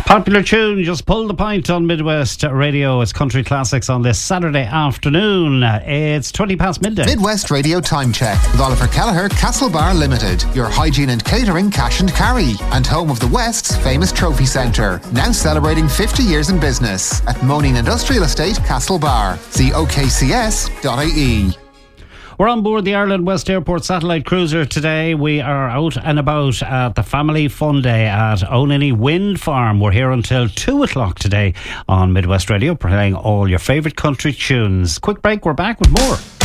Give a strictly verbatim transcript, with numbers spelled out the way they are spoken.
Popular tune, just pull the pint on Midwest Radio. It's country classics on this Saturday afternoon. It's twenty past midday. Midwest Radio Time Check with Oliver Kelleher, Castlebar Limited, your hygiene and catering cash and carry, and home of the West's famous trophy centre. Now celebrating fifty years in business at Moaning Industrial Estate, Castlebar. See o k c s dot i e. We're on board the Ireland West Airport satellite cruiser today. We are out and about at the Family Fun Day at Onany Wind Farm. We're here until two o'clock today on Midwest Radio, playing all your favourite country tunes. Quick break, we're back with more.